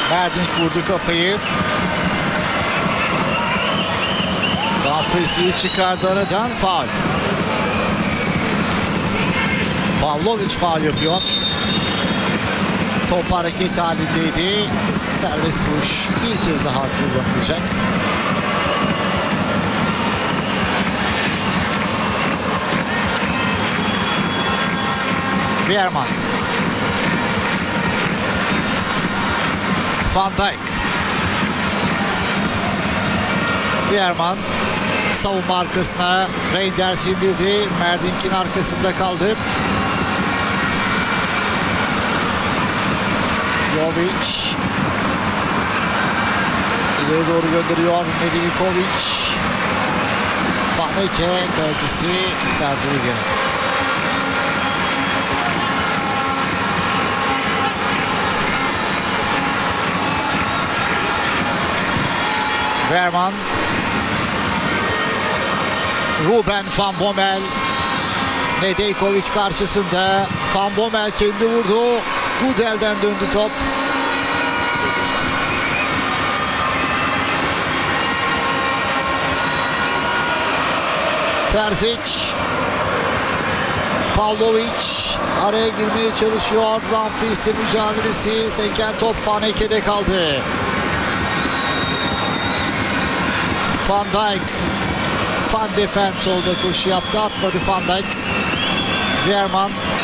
Merdink vurdu kafayı. Dumfries'i çıkardı aradan, faul. Pavlovic faul yapıyor. Top hareket halindeydi. Serbest vuruş bir kez daha kullanılacak. Veerman. Van Dijk. Veerman savunma arkasına Reinders indirdi. Merdink'in arkasında kaldı. Jovic ileri doğru gönderiyor. Nedeljkovic. Van Eke kalecisi Verbruggen. Veerman. Ruben Van Bommel. Nedeljkovic karşısında. Van Bommel kendi vurdu. Gudel'den döndü top. Terzic. Pavlovic araya girmeye çalışıyor. Dumfries'le mücadelesi. Seken top Van Eke'de kaldı. Van Dijk. Van de Ven solda koşu yaptı. Atmadı Van Dijk. Veerman.